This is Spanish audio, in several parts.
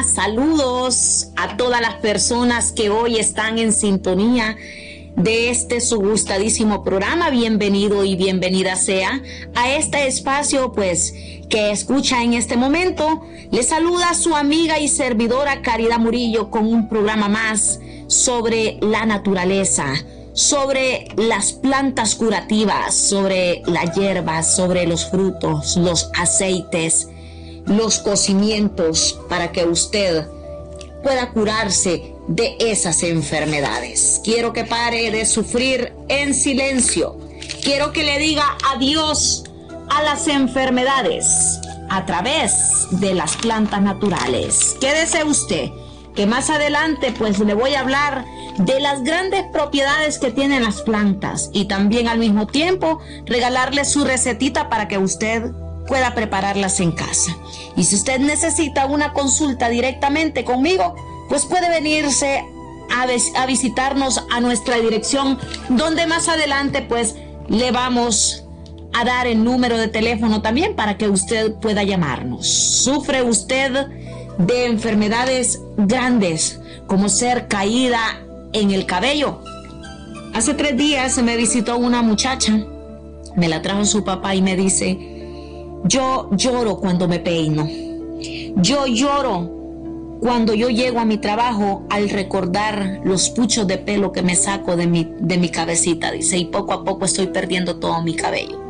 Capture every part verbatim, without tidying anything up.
Hola, saludos a todas las personas que hoy están en sintonía de este su gustadísimo programa. Bienvenido y bienvenida sea a este espacio pues que escucha en este momento. Le saluda su amiga y servidora Caridad Murillo con un programa más sobre la naturaleza, sobre las plantas curativas, sobre las hierbas, sobre los frutos, los aceites, los cocimientos para que usted pueda curarse de esas enfermedades. Quiero que pare de sufrir en silencio. Quiero que le diga adiós a las enfermedades a través de las plantas naturales. Quédese usted, que más adelante pues le voy a hablar de las grandes propiedades que tienen las plantas y también al mismo tiempo regalarle su recetita para que usted pueda prepararlas en casa. Y si usted necesita una consulta directamente conmigo, pues puede venirse a, a visitarnos a nuestra dirección, donde más adelante pues le vamos a dar el número de teléfono también para que usted pueda llamarnos. ¿Sufre usted de enfermedades grandes como ser caída en el cabello? Hace tres días me visitó una muchacha, me la trajo su papá y me dice: yo lloro cuando me peino, yo lloro cuando yo llego a mi trabajo al recordar los puchos de pelo que me saco de mi, de mi cabecita, dice, y poco a poco estoy perdiendo todo mi cabello.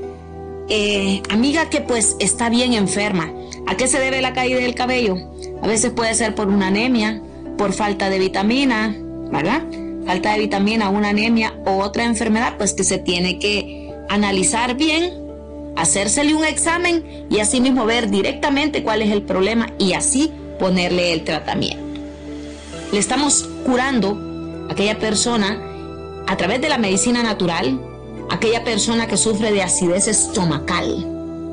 Eh, amiga que pues está bien enferma, ¿a qué se debe la caída del cabello? A veces puede ser por una anemia, por falta de vitamina, ¿verdad? Falta de vitamina, una anemia o otra enfermedad, pues que se tiene que analizar bien, hacérsele un examen y así mismo ver directamente cuál es el problema y así ponerle el tratamiento. Le estamos curando a aquella persona a través de la medicina natural, aquella persona que sufre de acidez estomacal,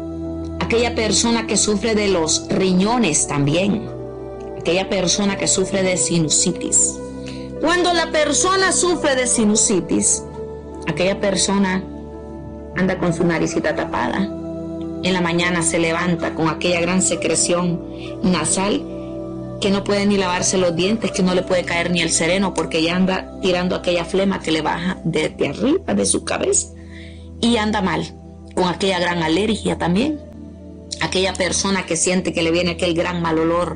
aquella persona que sufre de los riñones también, aquella persona que sufre de sinusitis. Cuando la persona sufre de sinusitis, aquella persona anda con su naricita tapada, en la mañana se levanta con aquella gran secreción nasal que no puede ni lavarse los dientes, que no le puede caer ni el sereno porque ya anda tirando aquella flema que le baja desde arriba de su cabeza y anda mal, con aquella gran alergia también. Aquella persona que siente que le viene aquel gran mal olor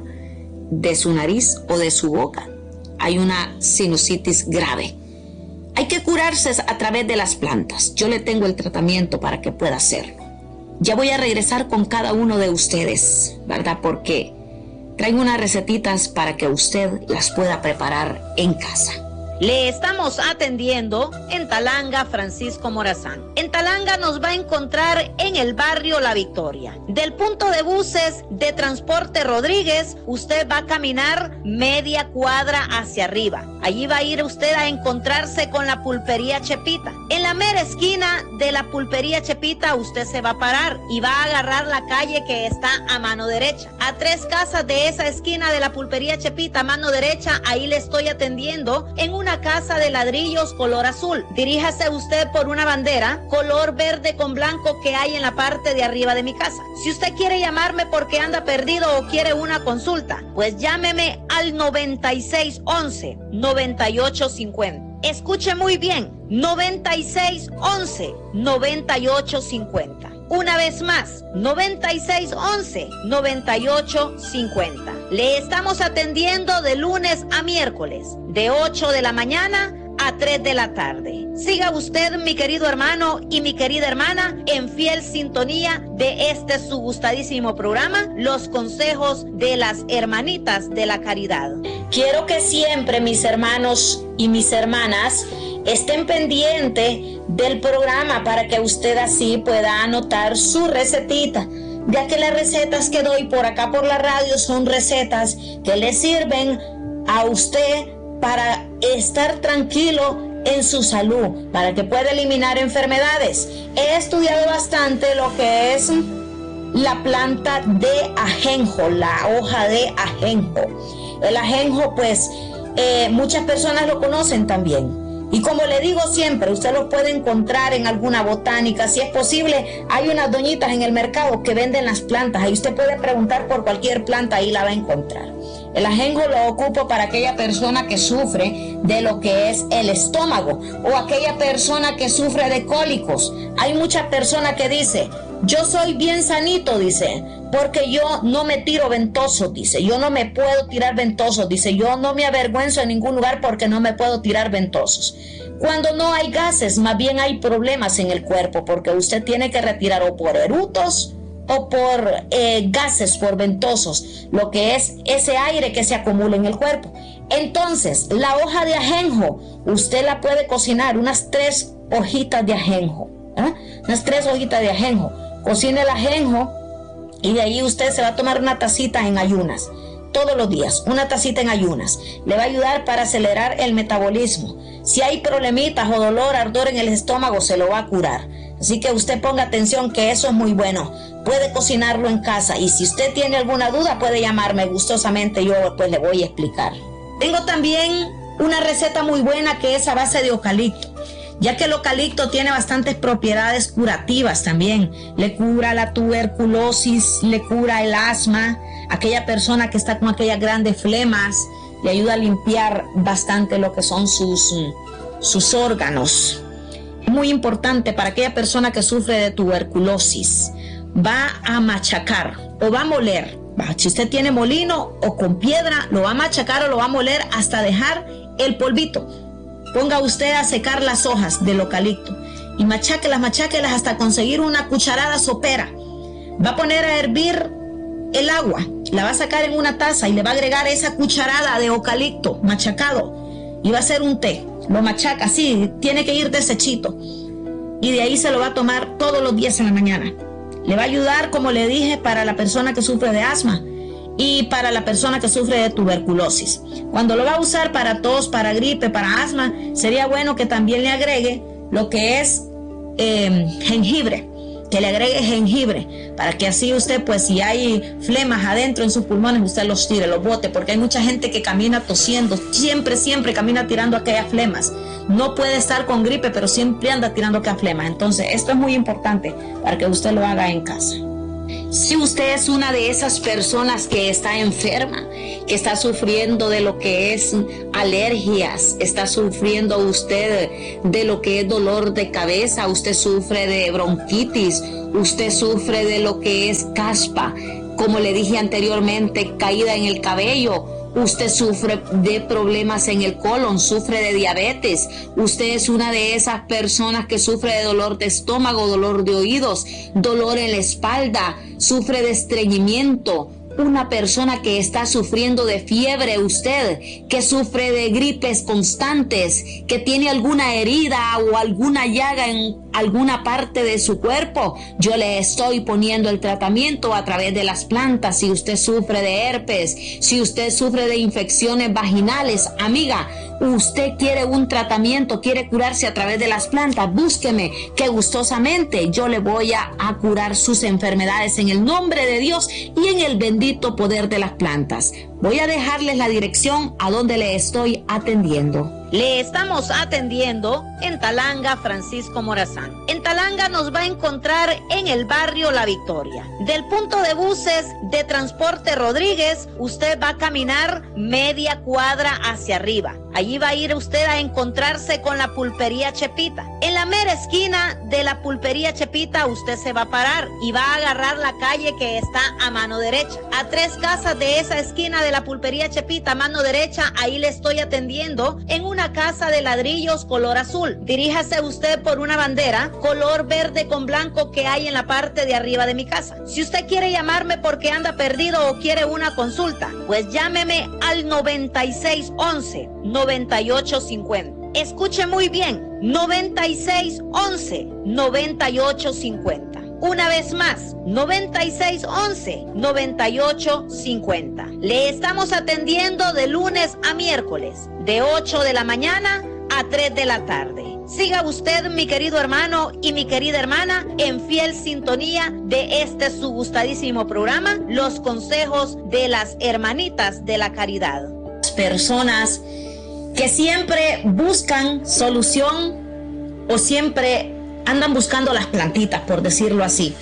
de su nariz o de su boca. Hay una sinusitis grave. Hay que curarse a través de las plantas. Yo le tengo el tratamiento para que pueda hacerlo. Ya voy a regresar con cada uno de ustedes, ¿verdad? Porque traigo unas recetitas para que usted las pueda preparar en casa. Le estamos atendiendo en Talanga, Francisco Morazán. En Talanga nos va a encontrar en el barrio La Victoria. Del punto de buses de Transporte Rodríguez, usted va a caminar media cuadra hacia arriba. Allí va a ir usted a encontrarse con la pulpería Chepita. En la mera esquina de la pulpería Chepita usted se va a parar y va a agarrar la calle que está a mano derecha. A tres casas de esa esquina de la pulpería Chepita a mano derecha, ahí le estoy atendiendo en un una casa de ladrillos color azul. Diríjase usted por una bandera color verde con blanco que hay en la parte de arriba de mi casa. Si usted quiere llamarme porque anda perdido o quiere una consulta, pues llámeme al noventa y seis once, noventa y ocho cincuenta. Escuche muy bien, noventa y seis once, noventa y ocho cincuenta. Una vez más, noventa y seis once, noventa y ocho cincuenta. Le estamos atendiendo de lunes a miércoles, de ocho de la mañana a tres de la tarde. Siga usted, mi querido hermano y mi querida hermana, en fiel sintonía de este su gustadísimo programa, Los Consejos de las Hermanitas de la Caridad. Quiero que siempre mis hermanos y mis hermanas estén pendientes del programa para que usted así pueda anotar su recetita, ya que las recetas que doy por acá por la radio son recetas que le sirven a usted para estar tranquilo en su salud, para que pueda eliminar enfermedades. He estudiado bastante lo que es la planta de ajenjo, la hoja de ajenjo. El ajenjo, pues, eh, muchas personas lo conocen también. Y como le digo siempre, usted lo puede encontrar en alguna botánica. Si es posible, hay unas doñitas en el mercado que venden las plantas. Ahí usted puede preguntar por cualquier planta, ahí la va a encontrar. El ajenjo lo ocupo para aquella persona que sufre de lo que es el estómago o aquella persona que sufre de cólicos. Hay muchas personas que dicen, yo soy bien sanito, dice, porque yo no me tiro ventoso, dice, yo no me puedo tirar ventosos, dice, yo no me avergüenzo en ningún lugar porque no me puedo tirar ventosos. Cuando no hay gases, más bien hay problemas en el cuerpo porque usted tiene que retirar o por erutos o por eh, gases, por ventosos, lo que es ese aire que se acumula en el cuerpo. Entonces, la hoja de ajenjo, usted la puede cocinar, unas tres hojitas de ajenjo, ¿eh? unas tres hojitas de ajenjo. Cocine el ajenjo y de ahí usted se va a tomar una tacita en ayunas, todos los días, una tacita en ayunas. Le va a ayudar para acelerar el metabolismo. Si hay problemitas o dolor, ardor en el estómago, se lo va a curar. Así que usted ponga atención que eso es muy bueno. Puede cocinarlo en casa y si usted tiene alguna duda puede llamarme gustosamente, yo pues le voy a explicar. Tengo también una receta muy buena que es a base de eucalipto, ya que el eucalipto tiene bastantes propiedades curativas también. Le cura la tuberculosis, le cura el asma, aquella persona que está con aquellas grandes flemas, le ayuda a limpiar bastante lo que son sus, sus órganos. Muy importante para aquella persona que sufre de tuberculosis, va a machacar o va a moler. Va, si usted tiene molino o con piedra, lo va a machacar o lo va a moler hasta dejar el polvito. Ponga usted a secar las hojas del eucalipto y macháquelas, macháquelas hasta conseguir una cucharada sopera. Va a poner a hervir el agua, la va a sacar en una taza y le va a agregar esa cucharada de eucalipto machacado y va a hacer un té. Lo machaca así, tiene que ir desechito y de ahí se lo va a tomar todos los días en la mañana. Le va a ayudar, como le dije, para la persona que sufre de asma y para la persona que sufre de tuberculosis. Cuando lo va a usar para tos, para gripe, para asma, sería bueno que también le agregue lo que es eh, jengibre, que le agregue jengibre, para que así usted, pues si hay flemas adentro en sus pulmones, usted los tire, los bote, porque hay mucha gente que camina tosiendo, siempre, siempre camina tirando aquellas flemas. No puede estar con gripe, pero siempre anda tirando aquellas flemas. Entonces, esto es muy importante para que usted lo haga en casa. Si usted es una de esas personas que está enferma, que está sufriendo de lo que es alergias, está sufriendo usted de lo que es dolor de cabeza, usted sufre de bronquitis, usted sufre de lo que es caspa, como le dije anteriormente, caída en el cabello, usted sufre de problemas en el colon, sufre de diabetes, usted es una de esas personas que sufre de dolor de estómago, dolor de oídos, dolor en la espalda, sufre de estreñimiento, una persona que está sufriendo de fiebre, usted que sufre de gripes constantes, que tiene alguna herida o alguna llaga en alguna parte de su cuerpo, yo le estoy poniendo el tratamiento a través de las plantas. Si usted sufre de herpes, si usted sufre de infecciones vaginales, amiga, usted quiere un tratamiento, quiere curarse a través de las plantas, búsqueme, que gustosamente yo le voy a, a curar sus enfermedades en el nombre de Dios y en el bendito poder de las plantas. Voy a dejarles la dirección a donde le estoy atendiendo. Le estamos atendiendo en Talanga, Francisco Morazán. En Talanga nos va a encontrar en el barrio La Victoria. Del punto de buses de Transporte Rodríguez, usted va a caminar media cuadra hacia arriba. Allí va a ir usted a encontrarse con la pulpería Chepita. En la mera esquina de la pulpería Chepita, usted se va a parar y va a agarrar la calle que está a mano derecha. A tres casas de esa esquina de la pulpería Chepita, a mano derecha, ahí le estoy atendiendo en una casa de ladrillos color azul. Diríjase usted por una bandera color verde con blanco que hay en la parte de arriba de mi casa. Si usted quiere llamarme porque anda perdido o quiere una consulta, pues llámeme al noventa y seis once, noventa y ocho cincuenta. Escuche muy bien, noventa y seis once, noventa y ocho cincuenta. Una vez más, noventa y seis once, noventa y ocho cincuenta. Le estamos atendiendo de lunes a miércoles, de ocho de la mañana a tres de la tarde. Siga usted, mi querido hermano y mi querida hermana, en fiel sintonía de este su gustadísimo programa, Los Consejos de las Hermanitas de la Caridad. Personas que siempre buscan solución o siempre andan buscando las plantitas, por decirlo así.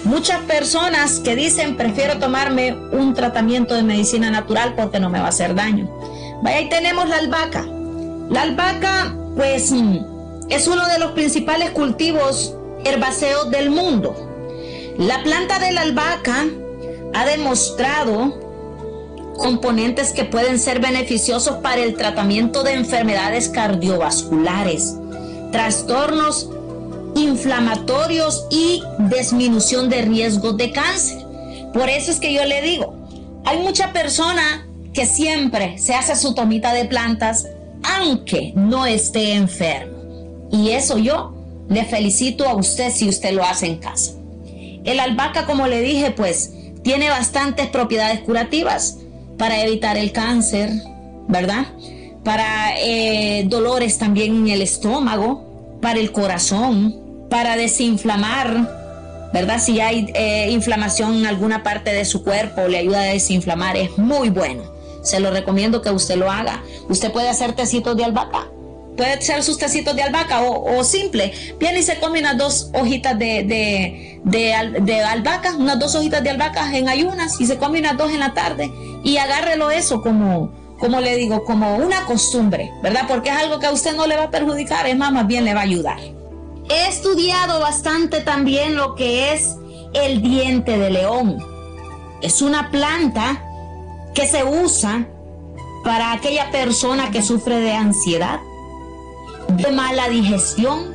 Muchas personas que dicen prefiero tomarme un tratamiento de medicina natural porque no me va a hacer daño. Vaya, ahí tenemos la albahaca. La albahaca pues es uno de los principales cultivos herbáceos del mundo. La planta de la albahaca ha demostrado componentes que pueden ser beneficiosos para el tratamiento de enfermedades cardiovasculares, trastornos inflamatorios y disminución de riesgos de cáncer. Por eso es que yo le digo, hay mucha persona que siempre se hace su tomita de plantas aunque no esté enfermo, y eso yo le felicito a usted si usted lo hace en casa. El albahaca, como le dije, pues tiene bastantes propiedades curativas para evitar el cáncer, ¿verdad? Para eh, dolores también en el estómago, para el corazón, para desinflamar, ¿verdad? Si hay eh, inflamación en alguna parte de su cuerpo, le ayuda a desinflamar, es muy bueno. Se lo recomiendo que usted lo haga. Usted puede hacer tecitos de albahaca, puede hacer sus tecitos de albahaca o, o simple, viene y se come unas dos hojitas de, de, de, de albahaca, unas dos hojitas de albahaca en ayunas y se come unas dos en la tarde y agárrelo eso como, como le digo, como una costumbre, ¿verdad? Porque es algo que a usted no le va a perjudicar, es más, más bien le va a ayudar. He estudiado bastante también lo que es el diente de león. Es una planta que se usa para aquella persona que sufre de ansiedad, de mala digestión,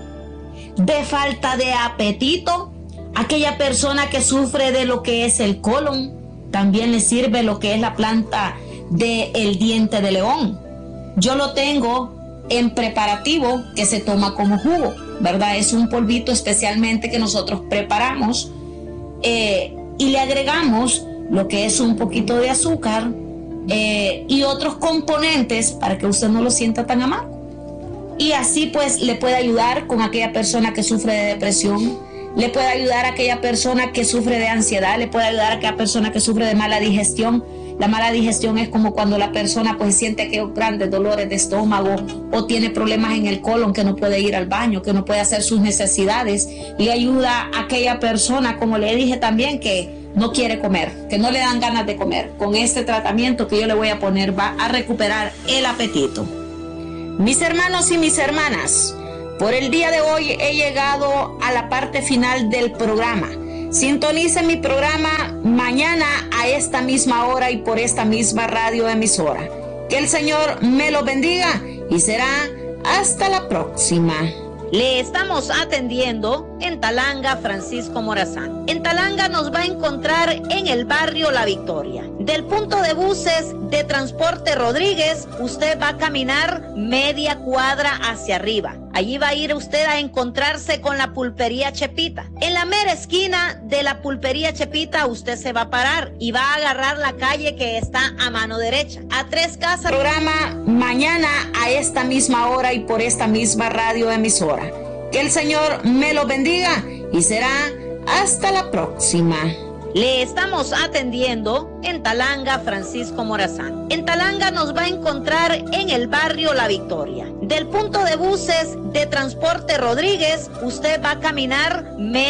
de falta de apetito, aquella persona que sufre de lo que es el colon, también le sirve lo que es la planta del diente de león. Yo lo tengo en preparativo que se toma como jugo, ¿verdad? Es un polvito especialmente que nosotros preparamos eh, y le agregamos lo que es un poquito de azúcar eh, y otros componentes para que usted no lo sienta tan amargo. Y así pues le puede ayudar con aquella persona que sufre de depresión, le puede ayudar a aquella persona que sufre de ansiedad, le puede ayudar a aquella persona que sufre de mala digestión. La mala digestión es como cuando la persona pues siente aquellos grandes dolores de estómago o tiene problemas en el colon, que no puede ir al baño, que no puede hacer sus necesidades. Le ayuda a aquella persona, como le dije también, que no quiere comer, que no le dan ganas de comer. Con este tratamiento que yo le voy a poner va a recuperar el apetito. Mis hermanos y mis hermanas, por el día de hoy he llegado a la parte final del programa. Sintonice mi programa mañana a esta misma hora y por esta misma radio emisora. Que el Señor me lo bendiga y será hasta la próxima. Le estamos atendiendo en Talanga, Francisco Morazán. En Talanga nos va a encontrar en el barrio La Victoria. Del punto de buses de Transporte Rodríguez, usted va a caminar media cuadra hacia arriba. Allí va a ir usted a encontrarse con la pulpería Chepita. En la mera esquina de la pulpería Chepita usted se va a parar y va a agarrar la calle que está a mano derecha. A tres casas. Programa mañana a esta misma hora y por esta misma radio emisora. Que el Señor me lo bendiga y será hasta la próxima. Le estamos atendiendo en Talanga, Francisco Morazán. En Talanga nos va a encontrar en el barrio La Victoria. Del punto de buses de Transporte Rodríguez, usted va a caminar media